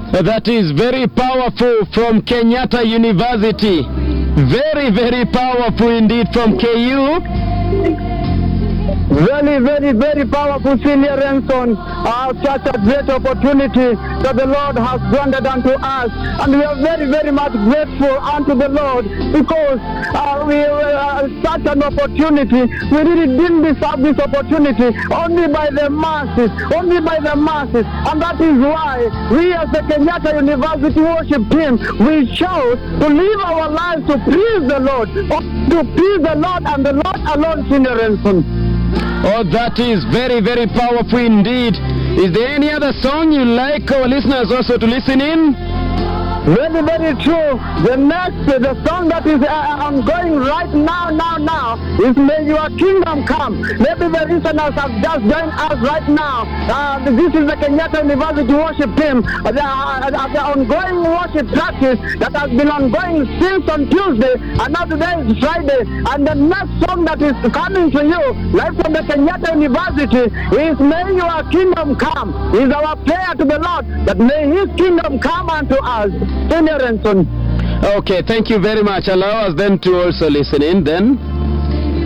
That is very powerful from Kenyatta University. Very, very powerful indeed from KU. Very, very, very powerful, Senior Renson. Such a great opportunity that the Lord has granted unto us. And we are very, very much grateful unto the Lord because we such an opportunity. We really didn't deserve this opportunity, only by the masses, only by the masses. And that is why we as the Kenyatta University worship team, we chose to live our lives to please the Lord, to please the Lord and the Lord alone, Senior Renson. Oh, that is very, very powerful indeed. Is there any other song you like our listeners also to listen in? Very, very true. The song that is ongoing right now is May Your Kingdom Come. Maybe the listeners have just joined us right now. This is the Kenyatta University worship team. The ongoing worship practice that has been ongoing since on Tuesday, and now today is Friday. And the next song that is coming to you, live from the Kenyatta University, is May Your Kingdom Come. Is our prayer to the Lord that may His kingdom come unto us. Senior Renson. Okay, thank you very much. Allow us then to also listen in then.